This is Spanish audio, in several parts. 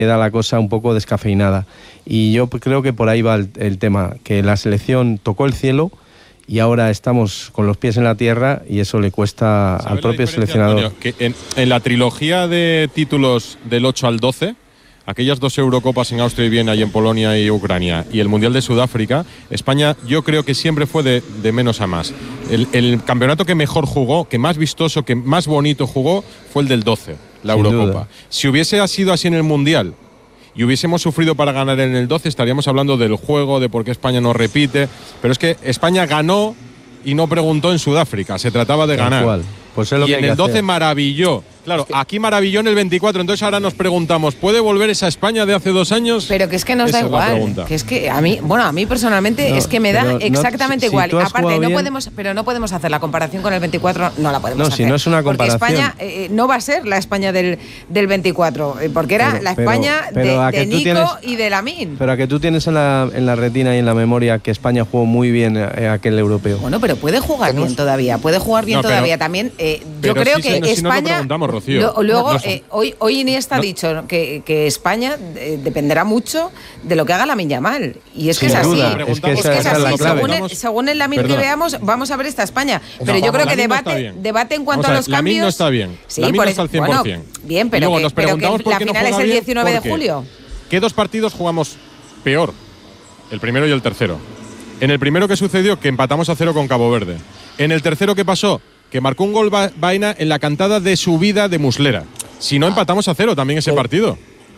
queda la cosa un poco descafeinada. Y yo creo que por ahí va el tema, que la selección tocó el cielo y ahora estamos con los pies en la tierra y eso le cuesta al propio seleccionador. Antonio, que en la trilogía de títulos del 8 al 12, aquellas 2 Eurocopas en Austria y Viena y en Polonia y Ucrania y el Mundial de Sudáfrica, España yo creo que siempre fue de menos a más. El campeonato que mejor jugó, que más vistoso, que más bonito jugó, fue el del 12, la Sin Eurocopa. Duda. Si hubiese sido así en el Mundial y hubiésemos sufrido para ganar en el 12, estaríamos hablando del juego, de por qué España no repite, pero es que España ganó y no preguntó en Sudáfrica, se trataba de ganar. Pues es lo y que en el 12 maravilló. Claro, aquí maravilló en el 24, entonces ahora nos preguntamos, ¿puede volver esa España de hace 2 años? Pero que es que nos da igual, que es que a mí personalmente es que me da exactamente igual. Aparte, no podemos hacer la comparación con el 24, no la podemos hacer. No, si no es una comparación. Porque España no va a ser la España del 24, porque era la España de Nico y de Lamine. Pero a que tú tienes en la retina y en la memoria que España jugó muy bien aquel europeo. Bueno, pero puede jugar bien todavía, todavía. También yo creo que España… Luego, hoy Iniesta ha dicho que España dependerá mucho de lo que haga Lamine Yamal. Y es que es así. Es que es así. Según el Lamine que veamos, vamos a ver esta España. Pero yo creo que debate en cuanto a los cambios… Lamine no está bien. Sí, Lamine no está al 100%. Bueno, bien, pero que la final es el 19 de julio. ¿Qué 2 partidos jugamos peor? El primero y el tercero. En el primero, ¿qué sucedió? Que empatamos a 0 con Cabo Verde. En el tercero, ¿qué pasó? Que marcó un gol Baena en la cantada de subida de Muslera. Si no, empatamos a 0 también ese partido.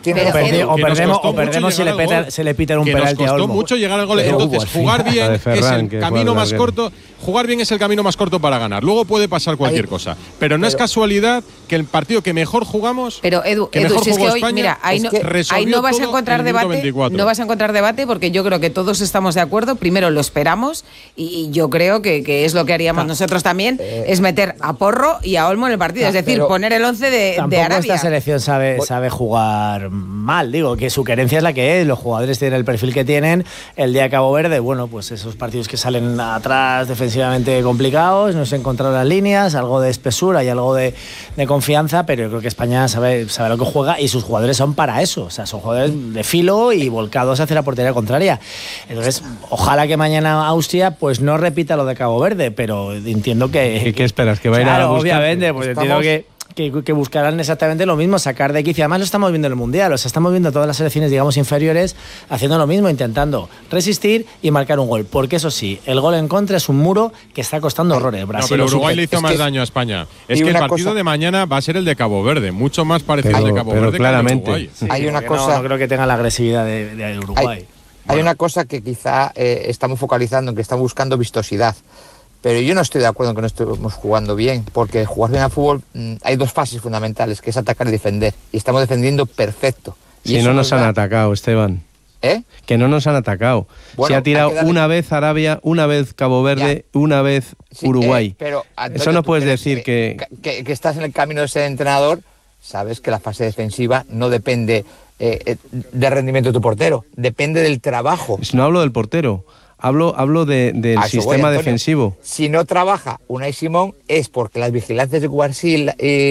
O perdemos se le pita un penalti a Olmo. Nos costó mucho llegar al gol. Entonces, jugar bien es el camino más corto. Jugar bien es el camino más corto para ganar. Luego puede pasar cualquier cosa. Pero no es casualidad que el partido que mejor jugamos… Pero Edu, si es que hoy, mira, ahí no vas a encontrar debate. No vas a encontrar debate porque yo creo que todos estamos de acuerdo. Primero lo esperamos y yo creo que es lo que haríamos nosotros también, es meter a Porro y a Olmo en el partido. Es decir, poner el 11 de Arabia. Esta selección sabe jugar mal, digo, que su querencia es la que es, los jugadores tienen el perfil que tienen. El día de Cabo Verde, bueno, pues esos partidos que salen atrás defensivamente complicados, no se encontraron las líneas, algo de espesura y algo de confianza, pero yo creo que España sabe lo que juega y sus jugadores son para eso, o sea, son jugadores de filo y volcados hacia la portería contraria. Entonces, ojalá que mañana Austria pues no repita lo de Cabo Verde, pero entiendo que… ¿Qué esperas? ¿Que va a ir a buscar? Obviamente, pues entiendo que buscarán exactamente lo mismo, sacar de quicio. Además lo estamos viendo en el Mundial, o sea, estamos viendo todas las selecciones, digamos, inferiores haciendo lo mismo, intentando resistir y marcar un gol, porque eso sí, el gol en contra es un muro que está costando horrores. Brasil, pero Uruguay le hizo más daño a España. Es que el partido de mañana va a ser el de Cabo Verde, mucho más parecido al de Cabo Verde claramente. Que Uruguay. Sí, hay una cosa… No creo que tenga la agresividad de Uruguay. Hay una cosa que quizá estamos focalizando, en que estamos buscando vistosidad. Pero yo no estoy de acuerdo en que no estemos jugando bien, porque jugar bien al fútbol hay 2 fases fundamentales, que es atacar y defender. Y estamos defendiendo perfecto. Si no nos han atacado, Esteban. Que no nos han atacado. Bueno, se ha tirado una vez Arabia, una vez Cabo Verde, una vez Uruguay. Pero, Antonio, eso no puedes decir que estás en el camino de ser entrenador, sabes que la fase defensiva no depende del rendimiento de tu portero, depende del trabajo. No hablo del portero. Hablo del sistema defensivo. Si no trabaja Unai Simón es porque las vigilancias de Cubarsí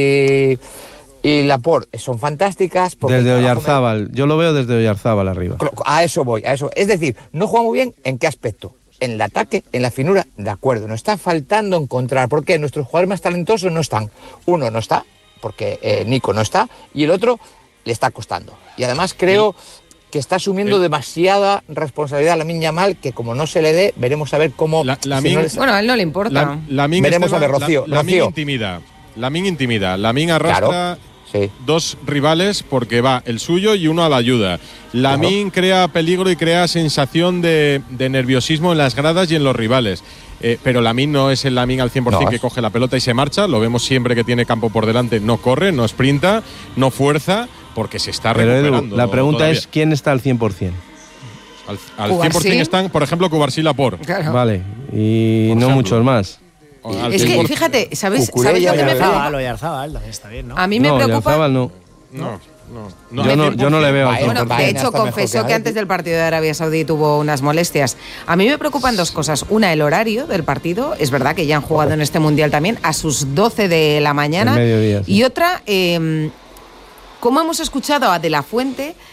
y Laporte son fantásticas. Desde Oyarzábal, yo lo veo desde Oyarzábal arriba. A eso voy. Es decir, no juega muy bien, ¿en qué aspecto? En el ataque, en la finura, de acuerdo. Nos está faltando encontrar, porque nuestros jugadores más talentosos no están. Uno no está, porque Nico no está, y el otro le está costando. Y además creo que está asumiendo demasiada responsabilidad a Lamine Yamal, que como no se le dé, veremos a ver cómo… Bueno, a él no le importa. Veremos a ver, Rocío. Lamine intimida. Lamine arrastra… Claro. Sí. 2 rivales porque va el suyo y uno a la ayuda. Lamine crea peligro y crea sensación de nerviosismo en las gradas y en los rivales. Pero Lamine no es el Lamine al 100% que coge la pelota y se marcha. Lo vemos siempre que tiene campo por delante. No corre, no sprinta, no fuerza, porque se está recuperando. Edu, la pregunta es ¿quién está al 100%? Al 100% están, por ejemplo, Cubarsí y Laporte. Claro. Vale, y no muchos más. Es que, fíjate, ¿sabes lo que me preocupa? Oyarzábal está bien, ¿no? A mí me preocupa… Oyarzábal no. Yo no le veo al 100%. Bueno, de hecho, confesó que antes del partido de Arabia Saudí tuvo unas molestias. A mí me preocupan 2 cosas. Una, el horario del partido. Es verdad que ya han jugado en este Mundial también a sus 12 de la mañana. Mediodía, sí. Y otra… cómo hemos escuchado a De La Fuente